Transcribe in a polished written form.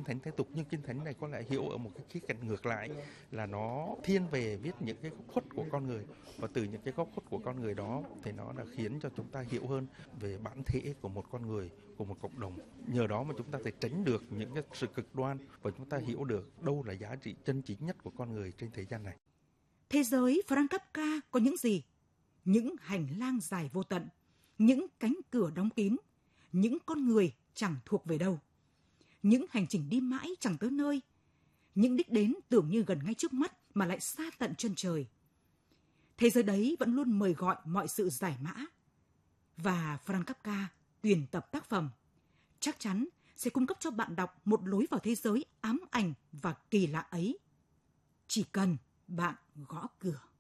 thánh thế tục, nhưng kinh thánh này có lẽ hiểu ở một cái khía cạnh ngược lại, là nó thiên về viết những cái góc khuất của con người, và từ những cái góc khuất của con người đó thì nó đã khiến cho chúng ta hiểu hơn về bản thể của một con người, của một cộng đồng. Nhờ đó mà chúng ta sẽ tránh được những cái sự cực đoan, và chúng ta hiểu được đâu là giá trị chân chính nhất của con người trên thế gian này. Thế giới Franz Kafka có những gì? Những hành lang dài vô tận, những cánh cửa đóng kín, những con người chẳng thuộc về đâu, những hành trình đi mãi chẳng tới nơi, những đích đến tưởng như gần ngay trước mắt mà lại xa tận chân trời. Thế giới đấy vẫn luôn mời gọi mọi sự giải mã. Và Franz Kafka tuyển tập tác phẩm chắc chắn sẽ cung cấp cho bạn đọc một lối vào thế giới ám ảnh và kỳ lạ ấy. Chỉ cần bạn gõ cửa.